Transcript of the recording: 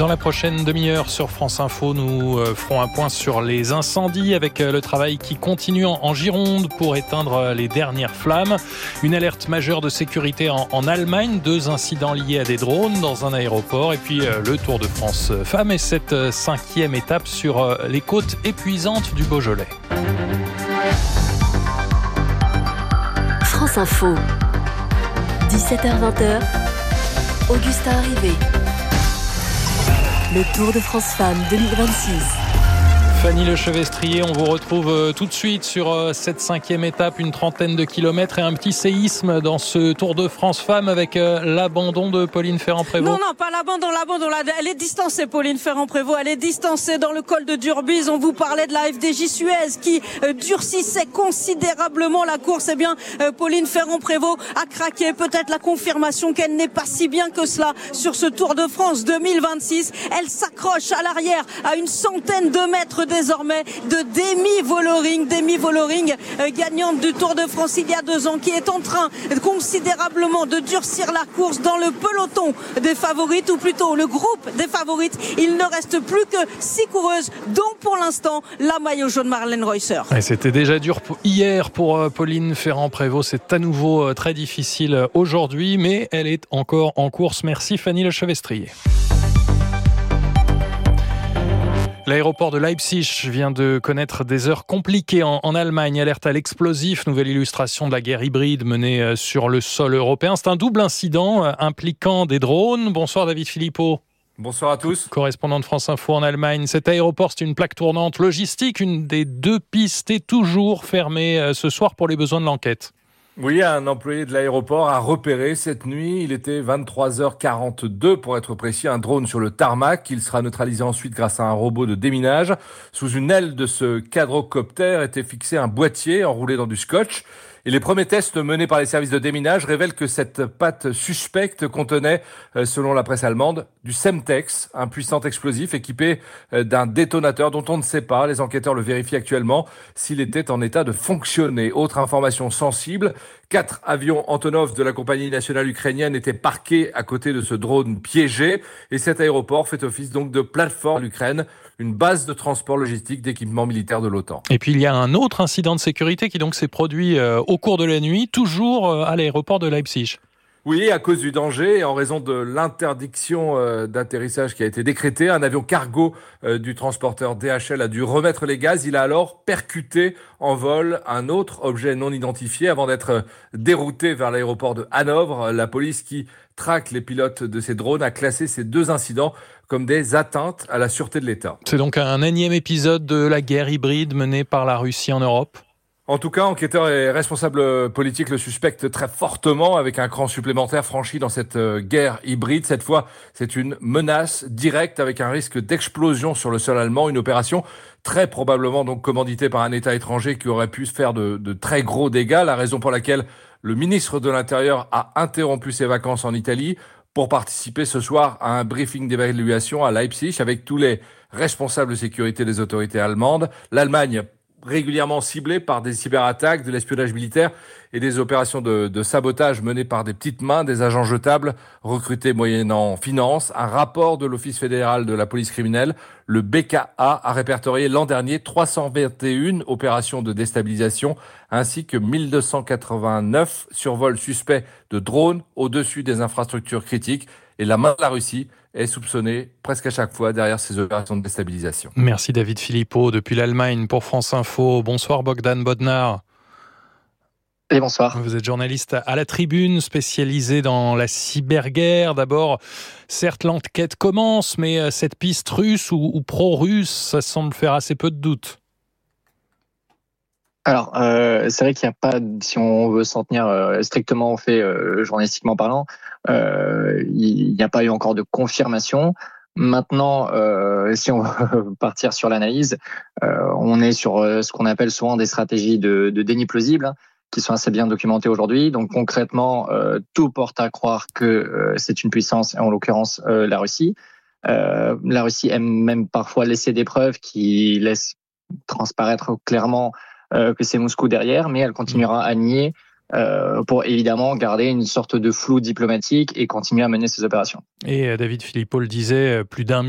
Dans la prochaine demi-heure sur France Info, nous ferons un point sur les incendies avec le travail qui continue en Gironde pour éteindre les dernières flammes. Une alerte majeure de sécurité en Allemagne, 2 incidents liés à des drones dans un aéroport et puis le Tour de France Femmes et cette 5e étape sur les côtes épuisantes du Beaujolais. France Info, 17h-20h, Augustin Arrivé. Le Tour de France Femmes 2026. Fanny Lechevestrier, on vous retrouve tout de suite sur cette 5e étape, une trentaine de kilomètres et un petit séisme dans ce Tour de France Femmes avec l'abandon de Pauline Ferrand-Prévôt. Non, pas l'abandon. Elle est distancée, Pauline Ferrand-Prévôt. Elle est distancée dans le col de Durbise. On vous parlait de la FDJ Suez qui durcissait considérablement la course. Eh bien, Pauline Ferrand-Prévôt a craqué. Peut-être la confirmation qu'elle n'est pas si bien que cela sur ce Tour de France 2026. Elle s'accroche à l'arrière à une centaine de mètres désormais de Demi Vollering, gagnante du Tour de France il y a 2 ans, qui est en train considérablement de durcir la course dans le peloton des favorites, ou plutôt le groupe des favorites. Il ne reste plus que 6 coureuses, dont pour l'instant la maillot jaune Marlène Reusser. Et c'était déjà dur hier pour Pauline Ferrand-Prévôt. C'est à nouveau très difficile aujourd'hui, mais elle est encore en course. Merci Fanny Lechevestrier. L'aéroport de Leipzig vient de connaître des heures compliquées en Allemagne. Alerte à l'explosif, nouvelle illustration de la guerre hybride menée sur le sol européen. C'est un double incident impliquant des drones. Bonsoir David Philippot. Bonsoir à tous. Correspondant de France Info en Allemagne. Cet aéroport, c'est une plaque tournante logistique. Une des 2 pistes est toujours fermée ce soir pour les besoins de l'enquête. Oui, un employé de l'aéroport a repéré cette nuit, il était 23h42 pour être précis, un drone sur le tarmac. Il sera neutralisé ensuite grâce à un robot de déminage. Sous une aile de ce quadrocoptère était fixé un boîtier enroulé dans du scotch. Et les premiers tests menés par les services de déminage révèlent que cette pâte suspecte contenait, selon la presse allemande, du Semtex, un puissant explosif équipé d'un détonateur dont on ne sait pas, les enquêteurs le vérifient actuellement, s'il était en état de fonctionner. Autre information sensible, 4 avions Antonov de la compagnie nationale ukrainienne étaient parqués à côté de ce drone piégé. Et cet aéroport fait office donc de plateforme à l'Ukraine, une base de transport logistique d'équipements militaires de l'OTAN. Et puis il y a un autre incident de sécurité qui donc s'est produit au cours de la nuit, toujours à l'aéroport de Leipzig. Oui, à cause du danger et en raison de l'interdiction d'atterrissage qui a été décrétée, un avion cargo du transporteur DHL a dû remettre les gaz. Il a alors percuté en vol un autre objet non identifié avant d'être dérouté vers l'aéroport de Hanovre. La police qui traque les pilotes de ces drones a classé ces 2 incidents comme des atteintes à la sûreté de l'État. C'est donc un énième épisode de la guerre hybride menée par la Russie en Europe. En tout cas, enquêteurs et responsables politiques le suspectent très fortement avec un cran supplémentaire franchi dans cette guerre hybride. Cette fois, c'est une menace directe avec un risque d'explosion sur le sol allemand. Une opération très probablement donc commanditée par un État étranger qui aurait pu faire de très gros dégâts. La raison pour laquelle le ministre de l'Intérieur a interrompu ses vacances en Italie pour participer ce soir à un briefing d'évaluation à Leipzig avec tous les responsables de sécurité des autorités allemandes. L'Allemagne régulièrement ciblée par des cyberattaques, de l'espionnage militaire et des opérations de sabotage menées par des petites mains, des agents jetables recrutés moyennant finance. Un rapport de l'Office fédéral de la police criminelle, le BKA, a répertorié l'an dernier 321 opérations de déstabilisation ainsi que 1289 survols suspects de drones au-dessus des infrastructures critiques. Et la main de la Russie est soupçonnée presque à chaque fois derrière ces opérations de déstabilisation. Merci David Philippot depuis l'Allemagne pour France Info. Bonsoir Bogdan Bodnar. Et bonsoir. Vous êtes journaliste à la Tribune, spécialisé dans la cyberguerre. D'abord, certes l'enquête commence, mais cette piste russe ou pro-russe, ça semble faire assez peu de doute. Alors, c'est vrai qu'il n'y a pas, si on veut s'en tenir strictement aux faits journalistiquement parlant, il n'y a pas eu encore de confirmation. Maintenant, si on veut partir sur l'analyse, on est sur ce qu'on appelle souvent des stratégies de déni plausible, hein, qui sont assez bien documentées aujourd'hui. Donc concrètement, tout porte à croire que c'est une puissance, en l'occurrence la Russie. La Russie aime même parfois laisser des preuves qui laissent transparaître clairement que c'est Moscou derrière, mais elle continuera à nier pour évidemment garder une sorte de flou diplomatique et continuer à mener ses opérations. Et David Philippot le disait, plus d'1